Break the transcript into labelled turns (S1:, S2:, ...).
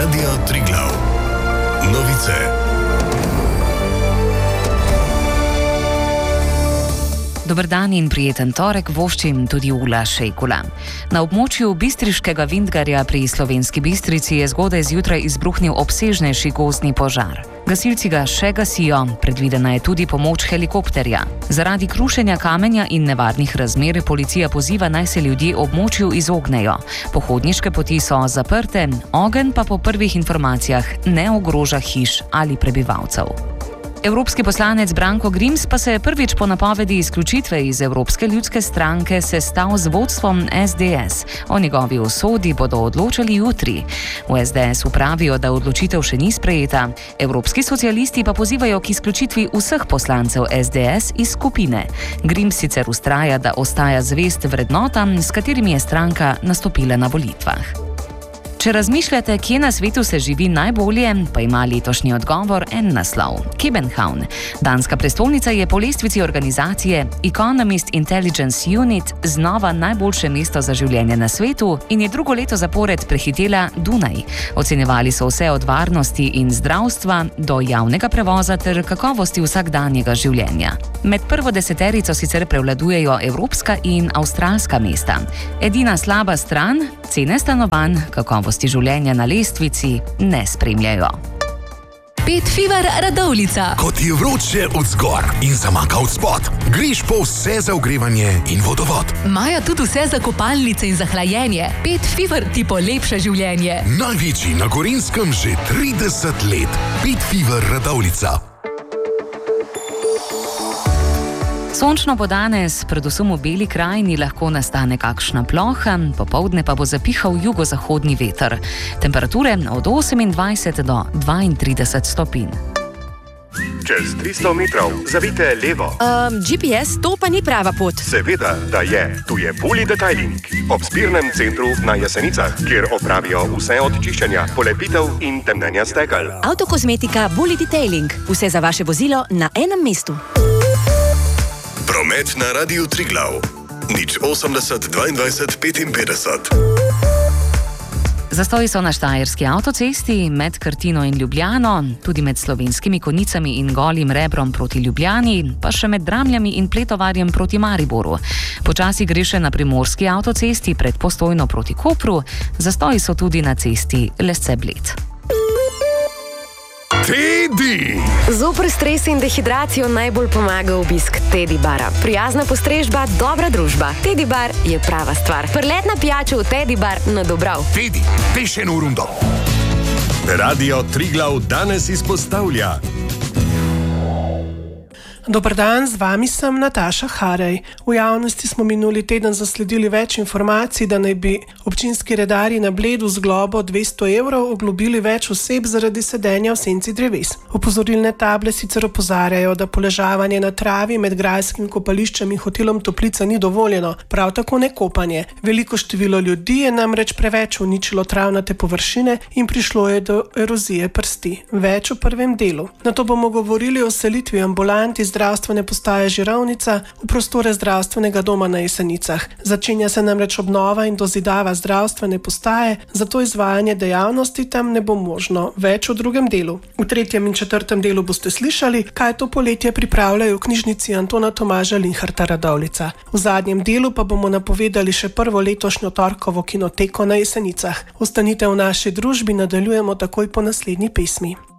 S1: Radio Triglav. Novice.
S2: Dober dan in prijeten torek voščim tudi Ula Šejkula. Na območju Bistriškega Vintgarja pri Slovenski Bistrici je zgodaj zjutraj izbruhnil obsežnejši gozdni požar. Gasilci ga še gasijo, predvidena je tudi pomoč helikopterja. Zaradi krušenja kamenja in nevarnih razmer policija poziva, naj se ljudje območju izognejo. Pohodniške poti so zaprte, ogenj pa po prvih informacijah ne ogroža hiš ali prebivalcev. Evropski poslanec Branko Grims pa se je prvič po napovedi izključitve iz Evropske ljudske stranke sestal z vodstvom SDS. O njegovi usodi bodo odločali jutri. V SDS pravijo, da odločitev še ni sprejeta. Evropski socialisti pa pozivajo k izključitvi vseh poslancev SDS iz skupine. Grims sicer vztraja, da ostaja zvest vrednotam, s katerimi je stranka nastopila na volitvah. Če razmišljate, kje na svetu se živi najbolje, pa ima letošnji odgovor en naslov – København. Danska prestolnica je po lestvici organizacije Economist Intelligence Unit znova najboljše mesto za življenje na svetu in je drugo leto zapored prehitela Dunaj. Ocenjevali so vse od varnosti in zdravstva do javnega prevoza ter kakovosti vsakdanjega življenja. Med prvo deseterico sicer prevladujejo evropska in avstralska mesta. Edina slaba stran – cene stanovanj, kakovosti življenja na lestvici ne spremljajo.
S3: Pet Fever Radovljica.
S1: Ko ti je vroče od zgor in zamaka od spod, greš po vse za ogrevanje in vodovod.
S3: Maja tudi vse za kopalnice in za hlajenje. Pet Fever ti polepša življenje.
S1: Največji na Gorenjskem že 30 let. Pet Fever Radovljica.
S2: Sončno bo danes, predvsem v Beli krajini, lahko nastane kakšna ploha, popoldne pa bo zapihal jugozahodni veter. Temperature od 28 do 32 stopinj.
S4: Čez 300 metrov zavijte levo.
S5: GPS, to pa ni prava pot.
S4: Seveda, da je. Tu je Bully Detailing. Ob zbirnem centru na Jesenicah, kjer opravijo vse od čiščenja, polepitev in temnenja stekel.
S5: Avtokozmetika Bully Detailing. Vse za vaše vozilo na enem mestu.
S1: Promet na Radiu Triglav. 080 22 55.
S2: Zastoji so na Štajerski avtocesti med Krtino in Ljubljano, tudi med Slovenskimi Konjicami in Golim Rebrom proti Ljubljani, pa še med Dramljami in Pletovarjem proti Mariboru. Počasi gre še na Primorski avtocesti pred Postojno proti Kopru, zastoji so tudi na cesti Lesce-Bled.
S1: Teddy!
S6: Zoper stres in dehidracijo najbolj pomaga obisk Teddy bara. Prijazna postrežba, dobra družba. Teddy bar je prava stvar. Prletna pijača v Teddy bar na Dobrav.
S1: Teddy, peš eno rundo.
S7: Radio Triglav danes izpostavlja.
S8: Dober dan, z vami sem Nataša Harej. V javnosti smo minuli teden zasledili več informacij, da naj bi občinski redarji na Bledu z globo 200 evrov oglobili več oseb zaradi sedenja v senci dreves. Opozorilne table sicer opozarjajo, da poležavanje na travi med grajskim kopališčem in hotelom Toplica ni dovoljeno, prav tako ne kopanje. Veliko število ljudi je namreč preveč uničilo travnate površine in prišlo je do erozije prsti. Več v prvem delu. Nato bomo govorili o selitvi ambulanti zdravstvene postaje Žirovnica v prostore zdravstvenega doma na Jesenicah. Začenja se namreč obnova in dozidava zdravstvene postaje, zato izvajanje dejavnosti tam ne bo možno. Več v drugem delu. V tretjem in četrtem delu boste slišali, kaj to poletje pripravljajo v knjižnici Antona Tomaža Linharta Radovljica. V zadnjem delu pa bomo napovedali še prvo letošnjo torkovo kinoteko na Jesenicah. Ostanite v naši družbi, nadaljujemo takoj po naslednji pesmi.